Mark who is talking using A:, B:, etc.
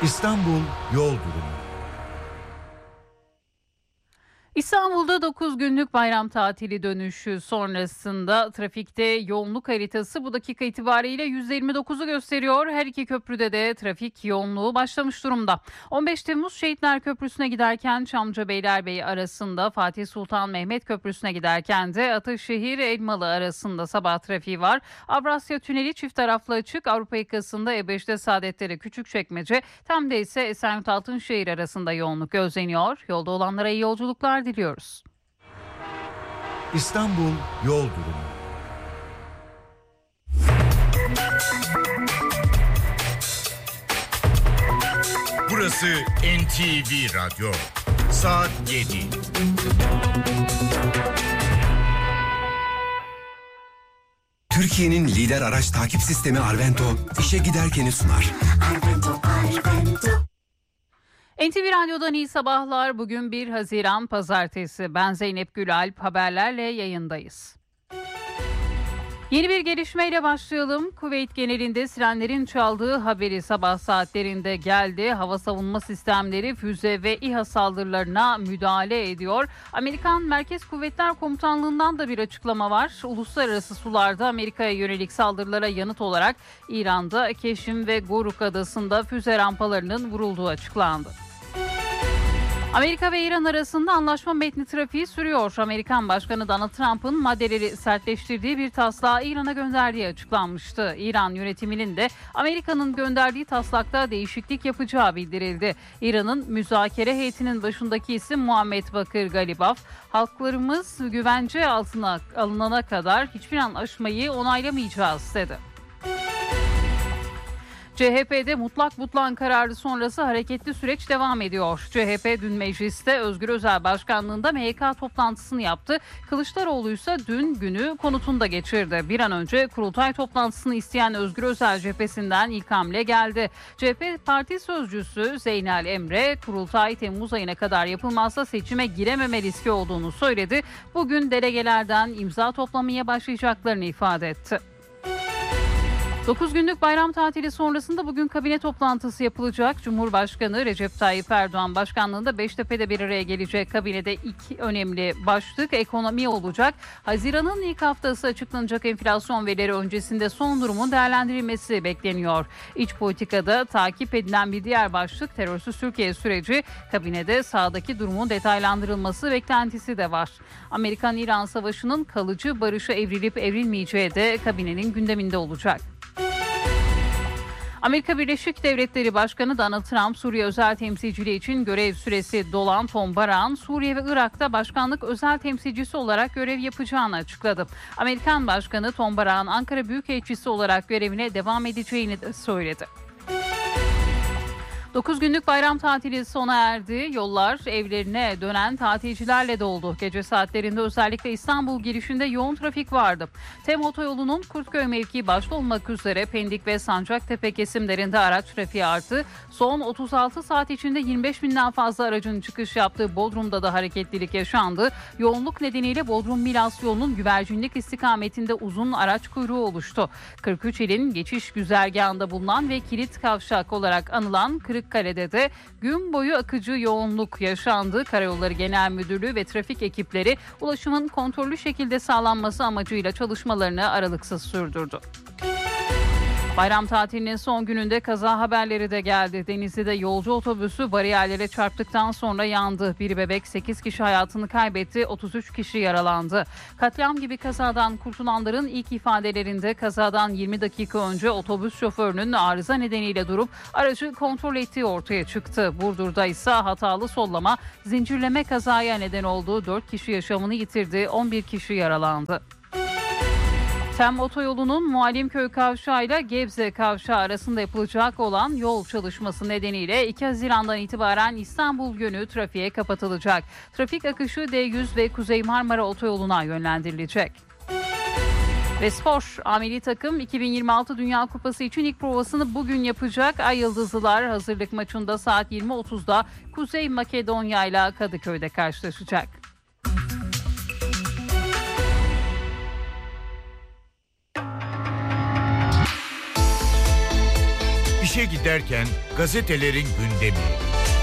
A: İstanbul yol durumu.
B: İstanbul'da 9 günlük bayram tatili dönüşü sonrasında trafikte yoğunluk haritası bu dakika itibariyle %29'u gösteriyor. Her iki köprüde de trafik yoğunluğu başlamış durumda. 15 Temmuz Şehitler Köprüsü'ne giderken Çamlıca Beylerbeyi arasında, Fatih Sultan Mehmet Köprüsü'ne giderken de Ataşehir Elmalı arasında sabah trafiği var. Avrasya Tüneli çift taraflı açık. Avrupa yakasında E5'te Saadetleri Küçükçekmece, Tem'de ise Esenyurt Altınşehir arasında yoğunluk gözleniyor. Yolda olanlara iyi yolculuklar diliyoruz.
A: İstanbul yol durumu. Burası NTV Radyo. Saat 7.
C: Türkiye'nin lider araç takip sistemi Arvento, işe giderkeni sunar. Arvento.
B: NTV Radyo'dan iyi sabahlar. Bugün 1 Haziran Pazartesi. Ben Zeynep Gülalp, haberlerle yayındayız. Yeni bir gelişmeyle başlayalım. Kuveyt genelinde sirenlerin çaldığı haberi sabah saatlerinde geldi. Hava savunma sistemleri füze ve İHA saldırılarına müdahale ediyor. Amerikan Merkez Kuvvetler Komutanlığı'ndan da bir açıklama var. Uluslararası sularda Amerika'ya yönelik saldırılara yanıt olarak İran'da Keşim ve Goruk adasında füze rampalarının vurulduğu açıklandı. Amerika ve İran arasında anlaşma metni trafiği sürüyor. Amerikan Başkanı Donald Trump'ın maddeleri sertleştirdiği bir taslağı İran'a gönderdiği açıklanmıştı. İran yönetiminin de Amerika'nın gönderdiği taslakta değişiklik yapacağı bildirildi. İran'ın müzakere heyetinin başındaki isim Muhammed Bakır Galibaf, halklarımız güvence altına alınana kadar hiçbir anlaşmayı onaylamayacağız dedi. CHP'de mutlak butlan kararı sonrası hareketli süreç devam ediyor. CHP dün mecliste Özgür Özel başkanlığında MYK toplantısını yaptı. Kılıçdaroğlu ise dün günü konutunda geçirdi. Bir an önce kurultay toplantısını isteyen Özgür Özel cephesinden ilk hamle geldi. CHP Parti Sözcüsü Zeynel Emre, kurultay Temmuz ayına kadar yapılmazsa seçime girememe riski olduğunu söyledi. Bugün delegelerden imza toplamaya başlayacaklarını ifade etti. 9 günlük bayram tatili sonrasında bugün kabine toplantısı yapılacak. Cumhurbaşkanı Recep Tayyip Erdoğan başkanlığında Beştepe'de bir araya gelecek. Kabinede iki önemli başlık ekonomi olacak. Haziran'ın ilk haftası açıklanacak enflasyon verileri öncesinde son durumun değerlendirilmesi bekleniyor. İç politikada takip edilen bir diğer başlık terörsüz Türkiye süreci. Kabinede sahadaki durumun detaylandırılması beklentisi de var. Amerikan-İran savaşının kalıcı barışa evrilip evrilmeyeceği de kabinenin gündeminde olacak. Amerika Birleşik Devletleri Başkanı Donald Trump, Suriye özel temsilciliği için görev süresi dolan Tom Barak'ın Suriye ve Irak'ta başkanlık özel temsilcisi olarak görev yapacağını açıkladı. Amerikan Başkanı Tom Barak'ın Ankara Büyükelçisi olarak görevine devam edeceğini de söyledi. 9 günlük bayram tatili sona erdi. Yollar evlerine dönen tatilcilerle doldu. Gece saatlerinde özellikle İstanbul girişinde yoğun trafik vardı. TEM otoyolunun Kurtköy mevkii başta olmak üzere Pendik ve Sancaktepe kesimlerinde araç trafiği arttı. Son 36 saat içinde 25 binden fazla aracın çıkış yaptığı Bodrum'da da hareketlilik yaşandı. Yoğunluk nedeniyle Bodrum-Milas yolunun güvercinlik istikametinde uzun araç kuyruğu oluştu. 43 ilin geçiş güzergahında bulunan ve kilit kavşak olarak anılan Kırıkkale'de de gün boyu akıcı yoğunluk yaşandı. Karayolları Genel Müdürlüğü ve trafik ekipleri ulaşımın kontrollü şekilde sağlanması amacıyla çalışmalarını aralıksız sürdürdü. Bayram tatilinin son gününde kaza haberleri de geldi. Denizli'de yolcu otobüsü bariyerlere çarptıktan sonra yandı. Bir bebek 8 kişi hayatını kaybetti, 33 kişi yaralandı. Katliam gibi kazadan kurtulanların ilk ifadelerinde kazadan 20 dakika önce otobüs şoförünün arıza nedeniyle durup aracı kontrol ettiği ortaya çıktı. Burdur'da ise hatalı sollama zincirleme kazaya neden oldu. 4 kişi yaşamını yitirdi, 11 kişi yaralandı. TEM otoyolunun Muallimköy Kavşağı ile Gebze Kavşağı arasında yapılacak olan yol çalışması nedeniyle 2 Haziran'dan itibaren İstanbul yönü trafiğe kapatılacak. Trafik akışı D100 ve Kuzey Marmara Otoyolu'na yönlendirilecek. Ve spor, A milli takım 2026 Dünya Kupası için ilk provasını bugün yapacak. Ay Yıldızlılar hazırlık maçında saat 20.30'da Kuzey Makedonya ile Kadıköy'de karşılaşacak.
A: İşe giderken gazetelerin gündemi.